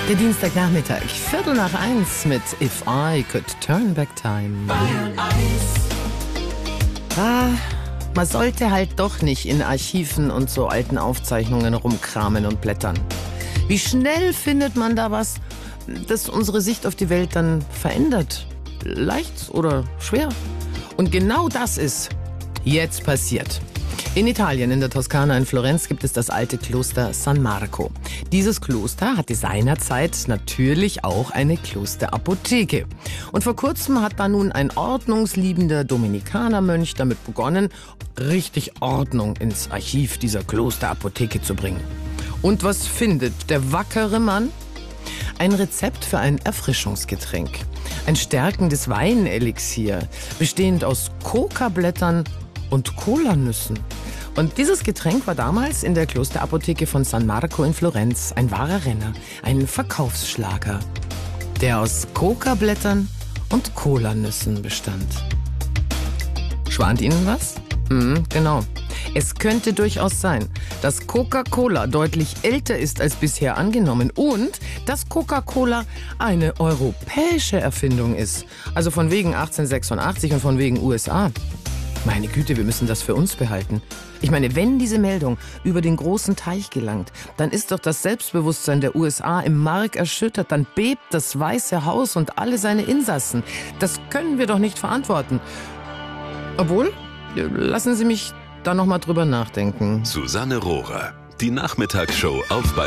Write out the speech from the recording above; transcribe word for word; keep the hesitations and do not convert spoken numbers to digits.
Der Dienstagnachmittag, Viertel nach eins mit If I Could Turn Back Time. Ah, man sollte halt doch nicht in Archiven und so alten Aufzeichnungen rumkramen und blättern. Wie schnell findet man da was, das unsere Sicht auf die Welt dann verändert? Leicht oder schwer? Und genau das ist jetzt passiert. In Italien, in der Toskana in Florenz, gibt es das alte Kloster San Marco. Dieses Kloster hatte seinerzeit natürlich auch eine Klosterapotheke. Und vor kurzem hat da nun ein ordnungsliebender Dominikanermönch damit begonnen, richtig Ordnung ins Archiv dieser Klosterapotheke zu bringen. Und was findet der wackere Mann? Ein Rezept für ein Erfrischungsgetränk. Ein stärkendes Weinelixier, bestehend aus Kokablättern und Kolanüssen. Und dieses Getränk war damals in der Klosterapotheke von San Marco in Florenz ein wahrer Renner, ein Verkaufsschlager, der aus Kokablättern und Kolanüssen bestand. Schwant Ihnen was? Mhm, genau. Es könnte durchaus sein, dass Coca-Cola deutlich älter ist als bisher angenommen und dass Coca-Cola eine europäische Erfindung ist. Also von wegen achtzehnhundertsechsundachtzig und von wegen U S A. Meine Güte, wir müssen das für uns behalten. Ich meine, wenn diese Meldung über den großen Teich gelangt, dann ist doch das Selbstbewusstsein der U S A im Mark erschüttert. Dann bebt das Weiße Haus und alle seine Insassen. Das können wir doch nicht verantworten. Obwohl, lassen Sie mich da noch mal drüber nachdenken. Susanne Rohrer, die Nachmittagsshow auf Bayern.